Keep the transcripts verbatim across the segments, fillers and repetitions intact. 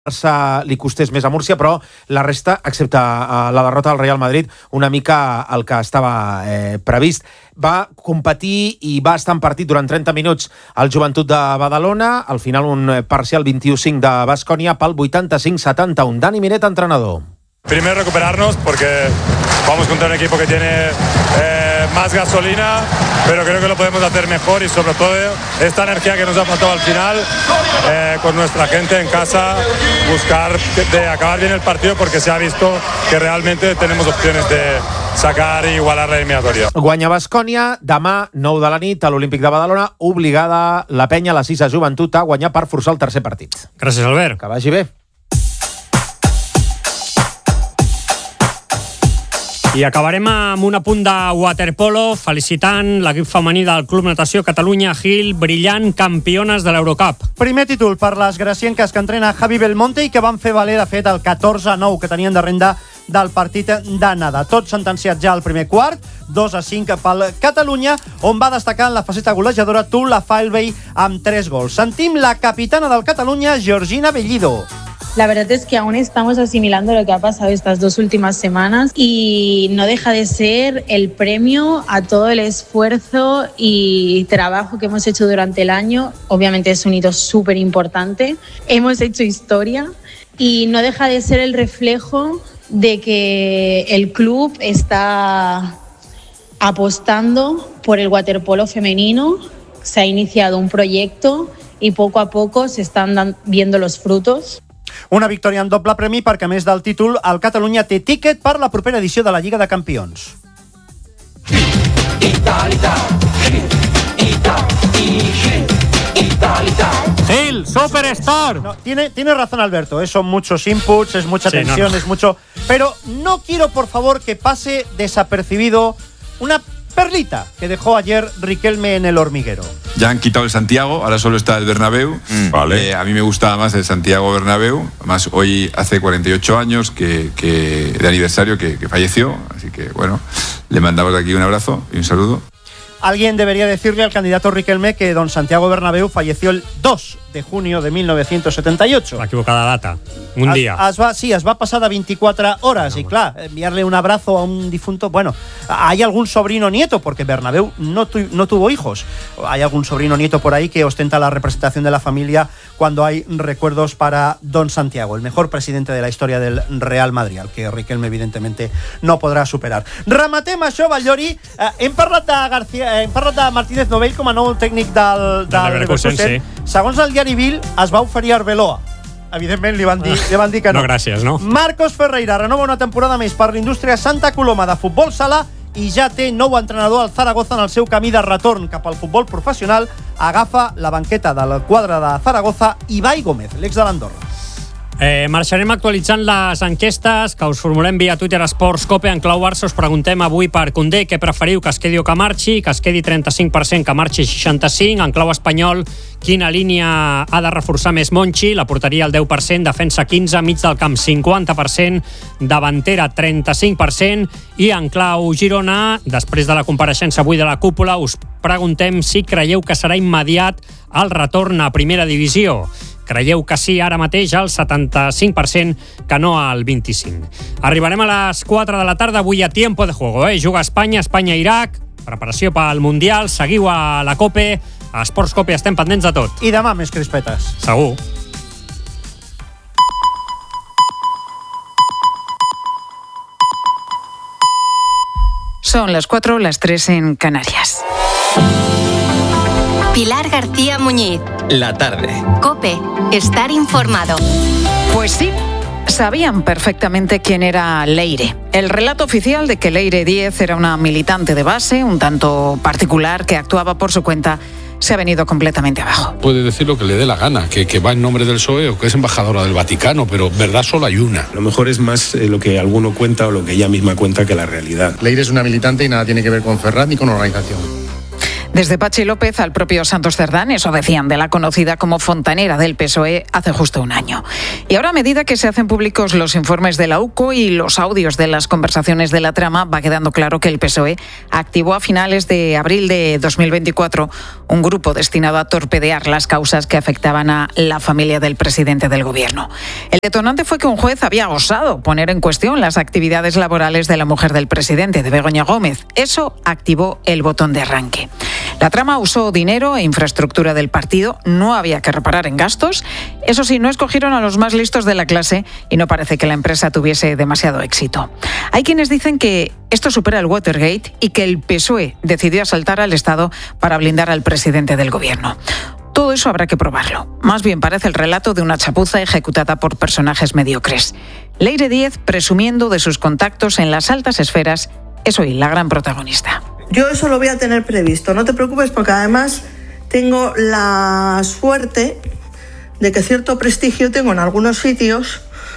Barça li costés més a Múrcia, però la resta, excepte la derrota del Real Madrid, una mica el que estava eh, previst. Va competir i va estar en partit durant trenta minuts al Joventut de Badalona, al final un parcial vint-i-u cinc de Baskonia pel vuitanta-cinc setanta-u. Dani Miret, entrenador. Primero recuperarnos porque vamos contra un equipo que tiene eh, más gasolina, pero creo que lo podemos hacer mejor y sobre todo esta energía que nos ha faltado al final eh, con nuestra gente en casa, buscar de acabar bien el partido porque se ha visto que realmente tenemos opciones de sacar i igualar la eliminatòria. Guanya Baskonia, demà, nou de la nit, a l'Olímpic de Badalona, obligada la penya, la sisa Joventut, a guanyar per forçar el tercer partit. Gràcies, Albert. Que vagi bé. I acabarem amb un apunt de waterpolo, felicitant l'equip femení del Club Natació Catalunya Gil, brillant campiones de l'Eurocup. Primer títol per les gracienques que entrena Javi Belmonte i que van fer valer, de fet, el catorze a nou que tenien de renda del partit d'anada. Tot sentenciat ja al primer quart, dos a cinc pel Catalunya, on va destacar en la faceta golejadora Tula Failvey amb tres gols. Sentim la capitana del Catalunya, Georgina Bellido. La verdad es que aún estamos asimilando lo que ha pasado estas dos últimas semanas y no deja de ser el premio a todo el esfuerzo y trabajo que hemos hecho durante el año. Obviamente es un hito súper importante. Hemos hecho historia y no deja de ser el reflejo de que el club está apostando por el waterpolo femenino. Se ha iniciado un proyecto y poco a poco se están viendo los frutos. Una victòria en doble premi perquè, a més del títol, el Catalunya té tíquet per la propera edició de la Lliga de Campions. Gil, superstar. No, tiene, tiene razón Alberto, ¿eh? Son muchos inputs, es mucha sí, tensión, no, no. es mucho... Pero no quiero, por favor, que pase desapercibido una perlita que dejó ayer Riquelme en el Hormiguero. Ya han quitado el Santiago, ahora solo está el Bernabéu. Mm, vale. Eh, a mí me gustaba más el Santiago Bernabéu. Además, hoy hace cuarenta y ocho años que, que, de aniversario que, que falleció. Así que, bueno, le mandamos de aquí un abrazo y un saludo. Alguien debería decirle al candidato Riquelme que don Santiago Bernabéu falleció el dos de junio de mil novecientos setenta y ocho. Equivocada data. Un es, dia. Es va, sí, es va passar de veinticuatro horas. No, y claro, enviarle un abrazo a un difunto... Bueno, hay algún sobrino nieto, porque Bernabéu no, tu, no tuvo hijos. Hay algún sobrino nieto por ahí que ostenta la representación de la familia cuando hay recuerdos para don Santiago, el mejor presidente de la historia del Real Madrid, al que Riquelme, evidentemente, no podrà superar. Rematem això, Batllori. Eh, hem parlat de García, eh, hem parlat de Martínez Novell com a nou tècnic del, del Leverkusen. Sí. Segons el diari Bill, es va oferir Arbeloa. Evidentment li van dir, li van dir que no. No, gràcies, no? Marcos Ferreira renova una temporada més per l'indústria Santa Coloma de futbol sala i ja té nou entrenador al Zaragoza en el seu camí de retorn cap al futbol professional. Agafa la banqueta del quadre de Zaragoza Ibai Gómez, l'ex de l'Andorra. Eh, marxarem actualitzant les enquestes que us formulem via Twitter Esports Cope. En clau Barça us preguntem avui per Koundé què preferiu, que es quedi o que marxi, que es quedi trenta-cinc per cent, que marxi seixanta-cinc per cent. En clau espanyol, quina línia ha de reforçar més Monchi, la porteria el deu per cent, defensa quinze per cent, mig del camp cinquanta per cent, davantera trenta-cinc per cent. I en clau Girona, després de la compareixença avui de la cúpula, us preguntem si creieu que serà immediat el retorn a primera divisió. Creieu que sí ara mateix al setanta-cinc per cent, que no al vint-i-cinc per cent. Arribarem a les quatre de la tarda, avui a tiempo de juego. Eh? Juga Espanya, Espanya-Iraq, preparació pel Mundial, seguiu a la Cope, a Esports Cope estem pendents de tot. I demà més crispetes. Segur. Son las cuatro, las tres en Canarias. Pilar García Muñiz. La tarde. COPE. Estar informado. Pues sí, sabían perfectamente quién era Leire. El relato oficial de que Leire Díez era una militante de base, un tanto particular, que actuaba por su cuenta, se ha venido completamente abajo. Puede decir lo que le dé la gana, que, que va en nombre del P S O E o que es embajadora del Vaticano, pero verdad solo hay una. A lo mejor es más eh, lo que alguno cuenta o lo que ella misma cuenta que la realidad. Leire es una militante y nada tiene que ver con Ferrat ni con organización. Desde Patxi López al propio Santos Cerdán, eso decían de la conocida como fontanera del P S O E hace justo un año. Y ahora, a medida que se hacen públicos los informes de la U C O y los audios de las conversaciones de la trama, va quedando claro que el P S O E activó a finales de abril de dos mil veinticuatro un grupo destinado a torpedear las causas que afectaban a la familia del presidente del gobierno. El detonante fue que un juez había osado poner en cuestión las actividades laborales de la mujer del presidente, de Begoña Gómez. Eso activó el botón de arranque. La trama usó dinero e infraestructura del partido, no había que reparar en gastos. Eso sí, no escogieron a los más listos de la clase y no parece que la empresa tuviese demasiado éxito. Hay quienes dicen que esto supera el Watergate y que el P S O E decidió asaltar al Estado para blindar al presidente del gobierno. Todo eso habrá que probarlo. Más bien parece el relato de una chapuza ejecutada por personajes mediocres. Leire Díez, presumiendo de sus contactos en las altas esferas, es hoy la gran protagonista. Yo eso lo voy a tener previsto, no te preocupes, porque además tengo la suerte de que cierto prestigio tengo en algunos sitios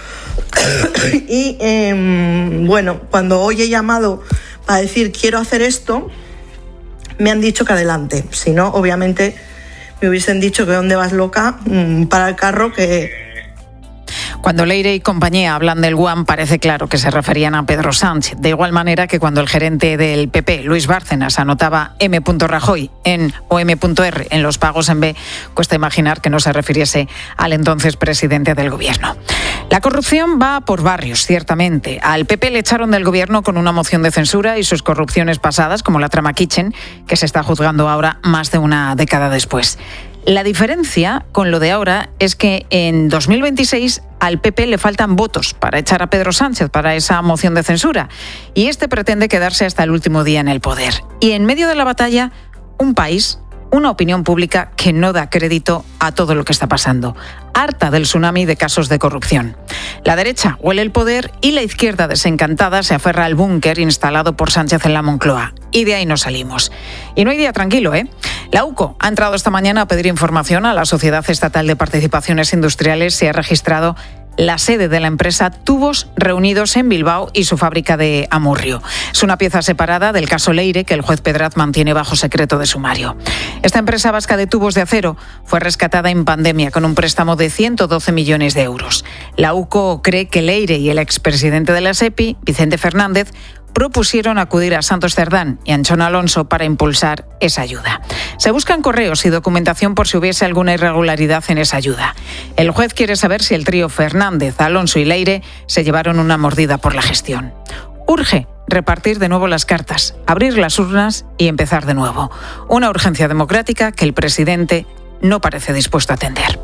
y eh, bueno, cuando hoy he llamado para decir quiero hacer esto, me han dicho que adelante, si no, obviamente me hubiesen dicho que dónde vas loca, para el carro que... Cuando Leire y compañía hablan del Guam, parece claro que se referían a Pedro Sánchez. De igual manera que cuando el gerente del P P, Luis Bárcenas, anotaba M. Rajoy en o M. R en los pagos en B, cuesta imaginar que no se refiriese al entonces presidente del gobierno. La corrupción va por barrios, ciertamente. Al P P le echaron del gobierno con una moción de censura y sus corrupciones pasadas, como la trama Kitchen, que se está juzgando ahora más de una década después. La diferencia con lo de ahora es que en dos mil veintiséis al P P le faltan votos para echar a Pedro Sánchez para esa moción de censura y este pretende quedarse hasta el último día en el poder. Y en medio de la batalla, un país, una opinión pública que no da crédito a todo lo que está pasando, harta del tsunami de casos de corrupción. La derecha huele el poder y la izquierda desencantada se aferra al búnker instalado por Sánchez en la Moncloa. Y de ahí no salimos. Y no hay día tranquilo, ¿eh? La U C O ha entrado esta mañana a pedir información a la Sociedad Estatal de Participaciones Industriales. Se ha registrado la sede de la empresa Tubos Reunidos en Bilbao y su fábrica de Amurrio. Es una pieza separada del caso Leire que el juez Pedraz mantiene bajo secreto de sumario. Esta empresa vasca de tubos de acero fue rescatada en pandemia con un préstamo de ciento doce millones de euros. La U C O cree que Leire y el expresidente de la SEPI, Vicente Fernández, propusieron acudir a Santos Cerdán y Anchón Alonso para impulsar esa ayuda. Se buscan correos y documentación por si hubiese alguna irregularidad en esa ayuda. El juez quiere saber si el trío Fernández, Alonso y Leire se llevaron una mordida por la gestión. Urge repartir de nuevo las cartas, abrir las urnas y empezar de nuevo. Una urgencia democrática que el presidente no parece dispuesto a atender.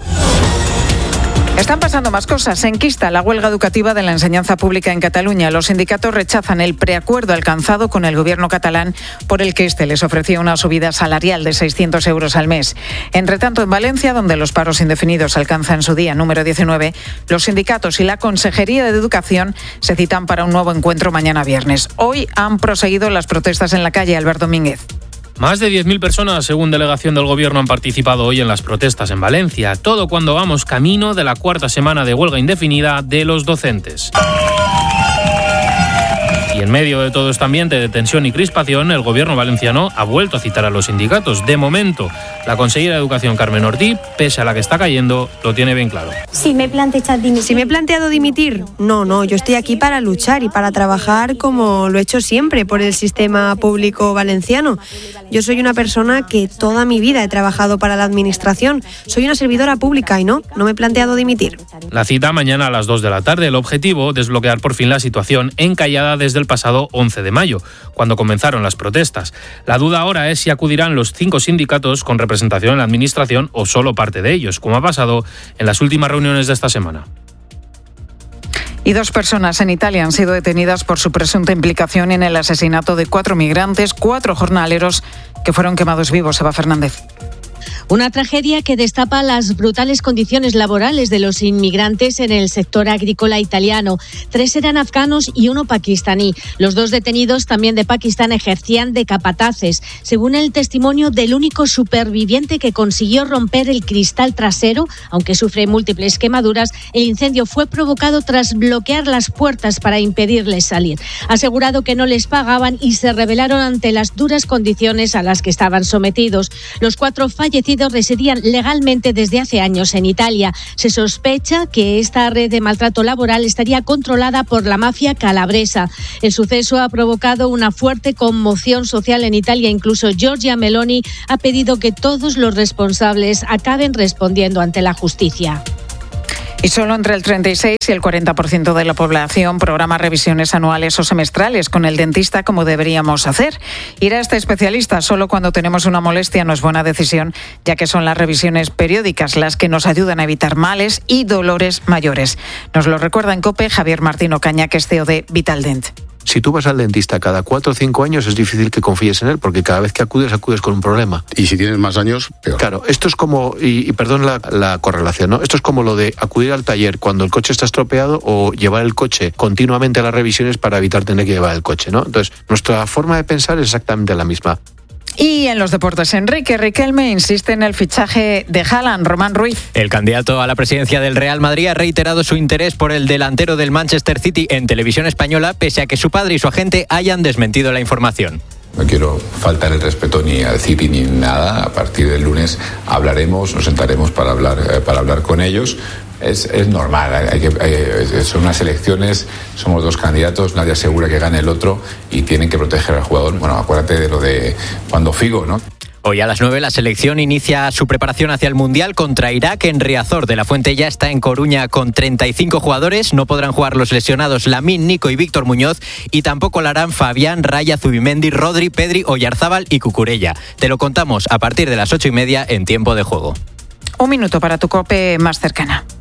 Están pasando más cosas. Se enquista la huelga educativa de la enseñanza pública en Cataluña. Los sindicatos rechazan el preacuerdo alcanzado con el gobierno catalán por el que este les ofrecía una subida salarial de seiscientos euros al mes. Entre tanto, en Valencia, donde los paros indefinidos alcanzan su día número diecinueve, los sindicatos y la Consejería de Educación se citan para un nuevo encuentro mañana viernes. Hoy han proseguido las protestas en la calle. Albert Domínguez. Más de diez mil personas, según delegación del Gobierno, han participado hoy en las protestas en Valencia. Todo cuando vamos camino de la cuarta semana de huelga indefinida de los docentes. Y en medio de todo este ambiente de tensión y crispación, el Gobierno valenciano ha vuelto a citar a los sindicatos. De momento, la consejera de Educación, Carmen Ortí, pese a la que está cayendo, lo tiene bien claro. Si me, dimitir. si me he planteado dimitir, no, no, yo estoy aquí para luchar y para trabajar como lo he hecho siempre por el sistema público valenciano. Yo soy una persona que toda mi vida he trabajado para la administración. Soy una servidora pública y no, no me he planteado dimitir. La cita mañana a las dos de la tarde. El objetivo, desbloquear por fin la situación encallada desde el pasado once de mayo, cuando comenzaron las protestas. La duda ahora es si acudirán los cinco sindicatos con representación en la administración o solo parte de ellos, como ha pasado en las últimas reuniones de esta semana. Y dos personas en Italia han sido detenidas por su presunta implicación en el asesinato de cuatro migrantes, cuatro jornaleros que fueron quemados vivos. Eva Fernández. Una tragedia que destapa las brutales condiciones laborales de los inmigrantes en el sector agrícola italiano. Tres eran afganos y uno pakistaní. Los dos detenidos, también de Pakistán, ejercían de capataces. Según el testimonio del único superviviente que consiguió romper el cristal trasero, aunque sufre múltiples quemaduras, el incendio fue provocado tras bloquear las puertas para impedirles salir. Ha asegurado que no les pagaban y se rebelaron ante las duras condiciones a las que estaban sometidos. Los cuatro fallecidos residían legalmente desde hace años en Italia. Se sospecha que esta red de maltrato laboral estaría controlada por la mafia calabresa. El suceso ha provocado una fuerte conmoción social en Italia. Incluso Giorgia Meloni ha pedido que todos los responsables acaben respondiendo ante la justicia. Y solo entre el treinta y seis y el cuarenta por ciento de la población programa revisiones anuales o semestrales con el dentista como deberíamos hacer. Ir a este especialista solo cuando tenemos una molestia no es buena decisión, ya que son las revisiones periódicas las que nos ayudan a evitar males y dolores mayores. Nos lo recuerda en COPE Javier Martín Ocaña, que es C E O de Vitaldent. Si tú vas al dentista cada cuatro o cinco años, es difícil que confíes en él, porque cada vez que acudes, acudes con un problema. Y si tienes más años, peor. Claro, esto es como, y, y perdón la, la correlación, ¿no? Esto es como lo de acudir al taller cuando el coche está estropeado o llevar el coche continuamente a las revisiones para evitar tener que llevar el coche, ¿no? Entonces, nuestra forma de pensar es exactamente la misma. Y en los deportes, Enrique Riquelme insiste en el fichaje de Haaland. Román Ruiz. El candidato a la presidencia del Real Madrid ha reiterado su interés por el delantero del Manchester City en televisión española, pese a que su padre y su agente hayan desmentido la información. No quiero faltar el respeto ni al City ni nada. A partir del lunes hablaremos, nos sentaremos para hablar, eh, para hablar con ellos. Es, es normal, hay que, hay, son unas elecciones, somos dos candidatos, nadie asegura que gane el otro y tienen que proteger al jugador. Bueno, acuérdate de lo de cuando Figo, ¿no? Hoy a las nueve la selección inicia su preparación hacia el Mundial contra Irak en Riazor. De la Fuente ya está en Coruña con treinta y cinco jugadores. No podrán jugar los lesionados Lamine, Nico y Víctor Muñoz, y tampoco lo harán Fabián, Raya, Zubimendi, Rodri, Pedri, Oyarzábal y Cucurella. Te lo contamos a partir de las ocho y media en Tiempo de Juego. Un minuto para tu COPE más cercana.